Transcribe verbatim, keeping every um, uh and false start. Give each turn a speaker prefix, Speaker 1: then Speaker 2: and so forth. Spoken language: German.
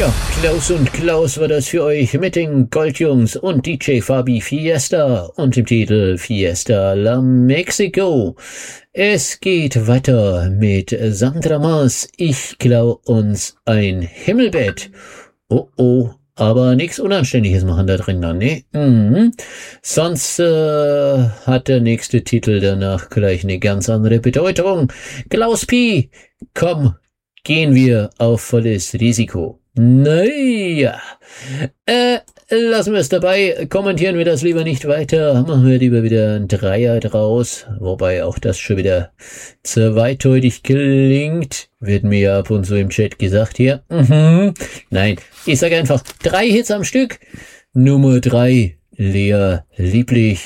Speaker 1: Ja, Klaus und Klaus war das für euch mit den Goldjungs und D J Fabi Fiesta und dem Titel Fiesta La Mexico. Es geht weiter mit Sandra Mars. Ich klau uns ein Himmelbett. Oh oh, aber nichts Unanständiges machen da drin dann, ne? Mhm. Sonst äh, hat der nächste Titel danach gleich eine ganz andere Bedeutung. Klaus P., komm, gehen wir auf volles Risiko. Naja, äh, lassen wir es dabei, kommentieren wir das lieber nicht weiter, machen wir lieber wieder ein Dreier draus, wobei auch das schon wieder zweideutig klingt, wird mir ja ab und zu im Chat gesagt hier. Mhm. Nein, ich sage einfach drei Hits am Stück, Nummer drei, Lea Lieblich.